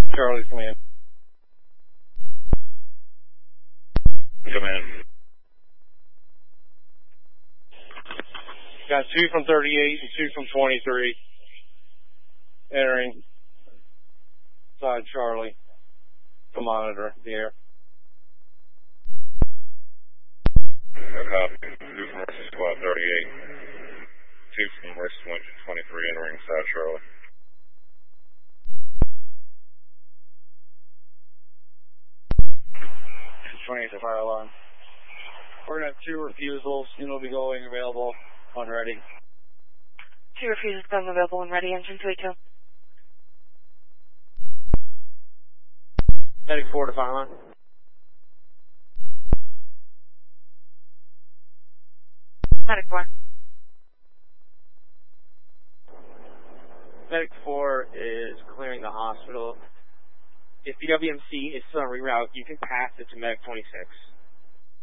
Charlie, command. Command. Got 2 from 38 and 2 from 23. Entering side Charlie to monitor the air. Copy. 2 from Mercy Squad 38. 2 from Mercy Squad 23 entering South Charlie. 20 is a fire alarm. We're going to have 2 refusals. Unit will be going available when ready. 2 refusals come available when ready. Engine 282. Medic 4 to fire line. Medic 4. Medic 4 is clearing the hospital. If the WMC is still on reroute, you can pass it to Medic 26.